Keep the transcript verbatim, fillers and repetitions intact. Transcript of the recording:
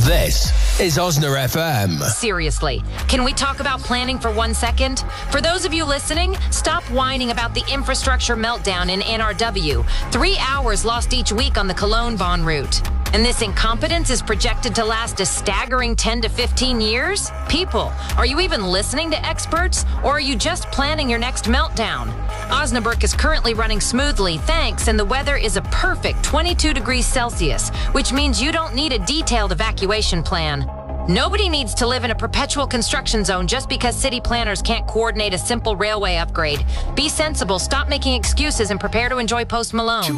This is Osner F M. Seriously, can we talk about planning for one second? For those of you listening, stop whining about the infrastructure meltdown in N R W. Three hours lost each week on the Cologne-Bonn route. And this incompetence is projected to last a staggering ten to fifteen years? People, are you even listening to experts? Or are you just planning your next meltdown? Osnabrück is currently running smoothly, thanks, and the weather is a perfect twenty-two degrees Celsius, which means you don't need a detailed evacuation plan. Nobody needs to live in a perpetual construction zone just because city planners can't coordinate a simple railway upgrade. Be sensible, stop making excuses, and prepare to enjoy Post Malone.